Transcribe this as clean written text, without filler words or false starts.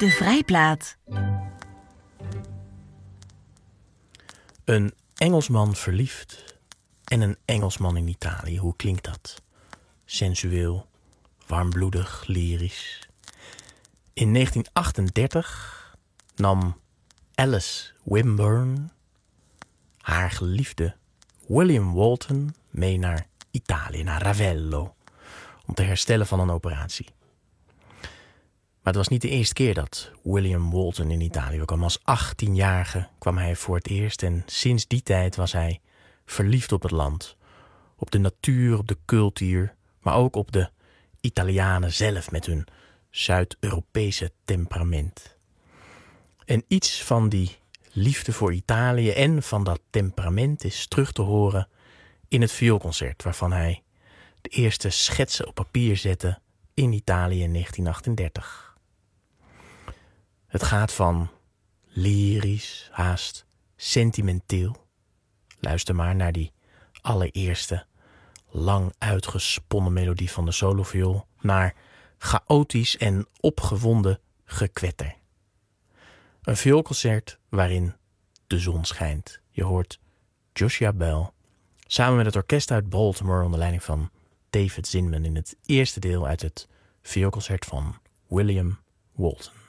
De vrijplaat. Een Engelsman verliefd en een Engelsman in Italië. Hoe klinkt dat? Sensueel, warmbloedig, lyrisch. In 1938 nam Alice Wimburn haar geliefde William Walton mee naar Italië, naar Ravello, om te herstellen van een operatie. Maar het was niet de eerste keer dat William Walton in Italië kwam. Als 18-jarige kwam hij voor het eerst en sinds die tijd was hij verliefd op het land. Op de natuur, op de cultuur, maar ook op de Italianen zelf met hun Zuid-Europese temperament. En iets van die liefde voor Italië en van dat temperament is terug te horen in het vioolconcert, waarvan hij de eerste schetsen op papier zette in Italië in 1938. Het gaat van lyrisch, haast sentimenteel. Luister maar naar die allereerste lang uitgesponnen melodie van de soloviool, naar chaotisch en opgewonden gekwetter. Een vioolconcert waarin de zon schijnt. Je hoort Joshua Bell samen met het orkest uit Baltimore onder leiding van David Zinman in het eerste deel uit het vioolconcert van William Walton.